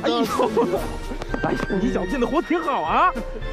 哎呦，哎呀，你小子的活挺好啊！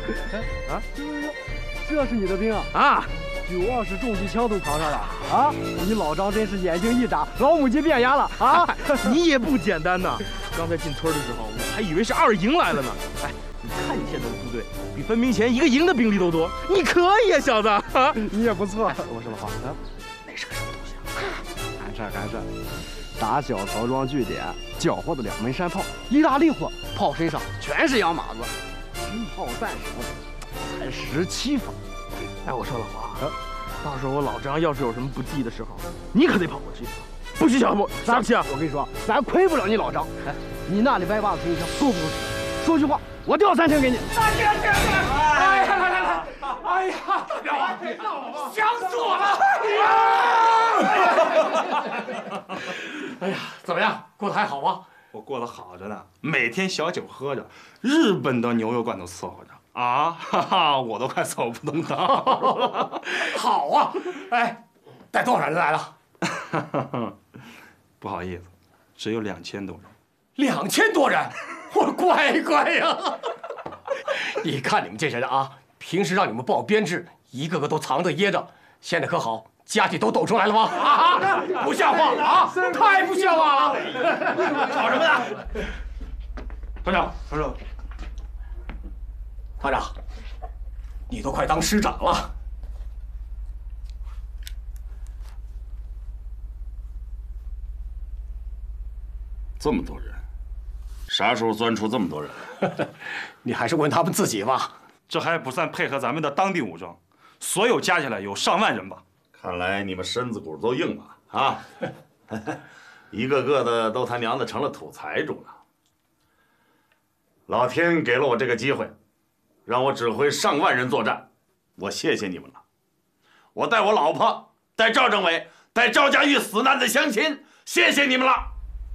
这是你的兵啊！ 啊 ，920重机枪都扛上了啊！你老张真是眼睛一眨，老母鸡变鸭了啊！ 你也不简单呐！刚才进村的时候，我还以为是2营来了呢。哎，你看你现在的部队，比分明前1个营的兵力都多，你可以啊，小子！啊， 你也不错。 我说老黄，那是个什么东西啊？ 干事。打小曹庄据点缴获的2门山炮，意大利货，炮身上全是洋码子，军炮弹什么的，才17发。 哎，我说老黄，到时候我老张要是有什么不济的时候，你可得跑过去，不许小不气啊！ 我跟你说，咱亏不了你老张。哎，你那里歪把子轻枪够不够使？说句话，我调3枪给你。 大姐，哎呀，来，哎呀，大彪，想死我了！哎呀，怎么样，过得还好吗？ 我过得好着呢，每天小酒喝着，日本的牛肉罐头伺候着啊，哈哈，我都快走不动道了。 好啊，哎，带多少人来了？ 不好意思，只有2000多人。 2000多人，我乖乖呀！你看你们这些人啊，平时让你们报编制，一个个都藏着掖着，现在可好？家底都抖出来了吗？啊！不像话啊！太不像话了！吵什么呢？团长，团长，你都快当师长了。 这么多人，啥时候钻出这么多人来？ 你还是问他们自己吧。 这还不算配合咱们的当地武装，所有加起来有上万人吧。 看来你们身子骨都硬了啊！一个个的都他娘的成了土财主了。老天给了我这个机会，让我指挥上万人作战，我谢谢你们了。我带我老婆，带赵政委，带赵家峪死难的乡亲，谢谢你们了。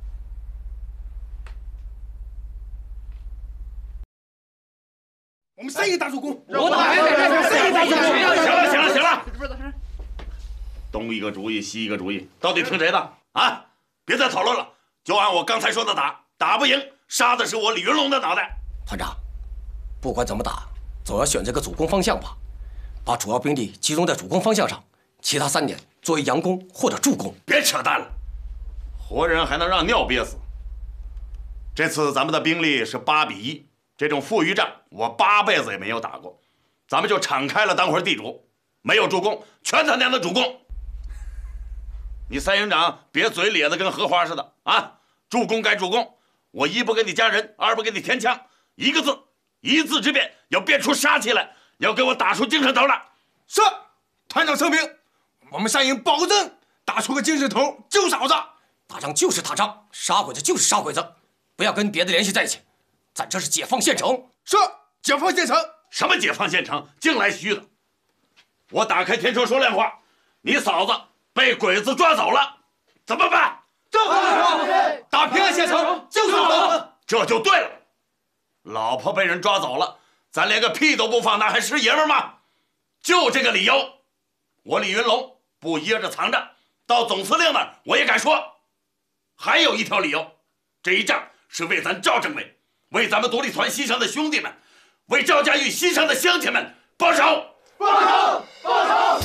我们3营大助攻！ 我打3营大助攻！行了！东一个主意，西一个主意，到底听谁的啊？别再讨论了，就按我刚才说的打，打不赢，杀的是我李云龙的脑袋。 团长，不管怎么打，总要选这个主攻方向吧，把主要兵力集中在主攻方向上，其他3点作为佯攻或者助攻。 别扯淡了，活人还能让尿憋死。这次咱们的兵力是8比1，这种负隅战我8辈子也没有打过，咱们就敞开了当会地主，没有助攻，全他娘的主攻。你3营长别嘴咧得跟荷花似的啊！助攻该助攻，我1不给你加人，2不给你填枪，1个字，一字之变，要变出杀气来，要给我打出精神头来。 是，团长声明，我们3营保证打出个精神头，救嫂子。 打仗就是打仗，杀鬼子就是杀鬼子，不要跟别的联系在一起。咱这是解放县城。 是，解放县城。 什么解放县城？净来虚的！我打开天窗说亮话，你嫂子被鬼子抓走了，怎么办？ 正好打平安县城，救嫂子， 这就对了。老婆被人抓走了，咱连个屁都不放，那还是爷们吗？就这个理由，我李云龙不掖着藏着，到总司令那儿我也敢说。还有一条理由，这一仗是为咱赵政委，为咱们独立团牺牲的兄弟们，为赵家峪牺牲的乡亲们报仇！ 报仇！报仇！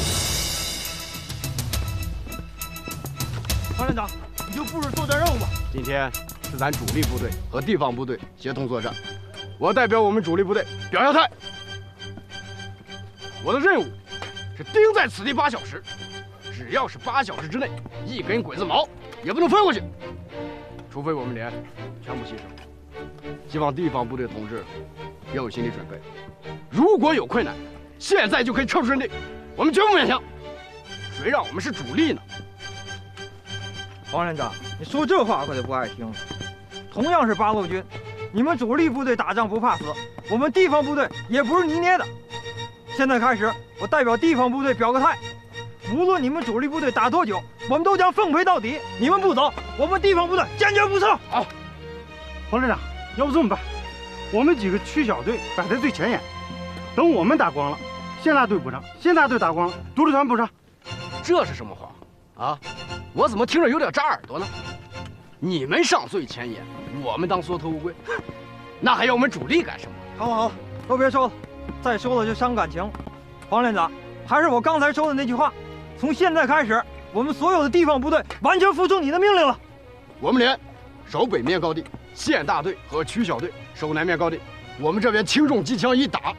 方连长，你就布置作战任务吧。 今天是咱主力部队和地方部队协同作战，我代表我们主力部队表下态。我的任务是盯在此地8小时，只要是8小时之内，一根鬼子毛也不能分过去，除非我们连全部牺牲。希望地方部队同志要有心理准备，如果有困难，现在就可以撤出阵地，我们绝不勉强。谁让我们是主力呢？ 王连长，你说这话可就不爱听了。同样是八路军，你们主力部队打仗不怕死，我们地方部队也不是泥捏的。现在开始，我代表地方部队表个态，无论你们主力部队打多久，我们都将奉陪到底。你们不走，我们地方部队坚决不撤。 好，王连长，要不这么办，我们几个区小队摆在最前沿，等我们打光了，县大队补上；县大队打光了，独立团补上。 这是什么话啊？我怎么听着有点扎耳朵呢？ 你们上最前沿，我们当缩头乌龟，那还要我们主力干什么？ 好了好了，都别说了，再说了就伤感情了。黄连长，还是我刚才说的那句话，从现在开始，我们所有的地方部队完全服从你的命令了。 我们连守北面高地，县大队和区小队守南面高地。我们这边轻重机枪一打，